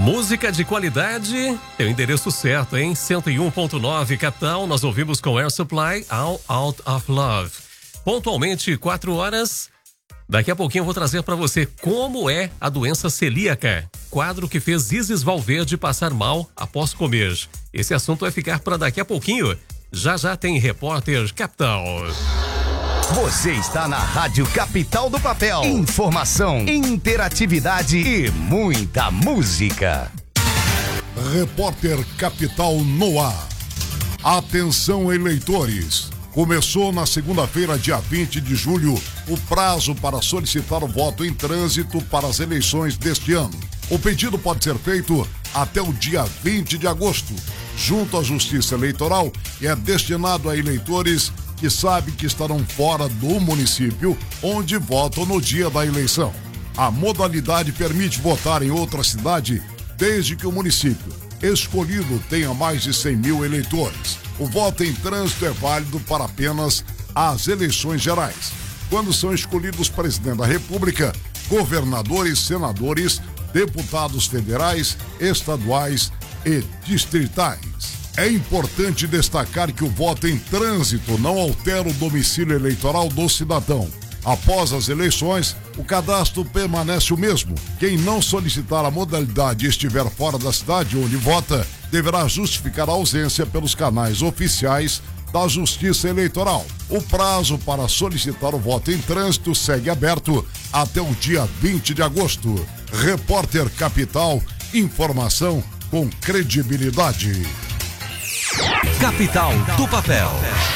Música de qualidade, tem o endereço certo, hein? 101.9 Capital, nós ouvimos com Air Supply, All Out of Love. Pontualmente, 4 horas. Daqui a pouquinho eu vou trazer para você como é a doença celíaca. Quadro que fez Isis Valverde passar mal após comer. Esse assunto vai ficar para daqui a pouquinho. Já já tem Repórter Capital. Você está na Rádio Capital do Papel. Informação, interatividade e muita música. Repórter Capital no ar. Atenção, eleitores. Começou na segunda-feira, dia 20 de julho, o prazo para solicitar o voto em trânsito para as eleições deste ano. O pedido pode ser feito até o dia 20 de agosto, junto à Justiça Eleitoral, e é destinado a eleitores que sabem que estarão fora do município onde votam no dia da eleição. A modalidade permite votar em outra cidade desde que o município escolhido tenha mais de 100 mil eleitores. O voto em trânsito é válido para apenas as eleições gerais, quando são escolhidos presidente da República, governadores, senadores, deputados federais, estaduais e distritais. É importante destacar que o voto em trânsito não altera o domicílio eleitoral do cidadão. Após as eleições, o cadastro permanece o mesmo. Quem não solicitar a modalidade e estiver fora da cidade onde vota, deverá justificar a ausência pelos canais oficiais da Justiça Eleitoral. O prazo para solicitar o voto em trânsito segue aberto até o dia 20 de agosto. Repórter Capital, informação com credibilidade. Capital do Papel.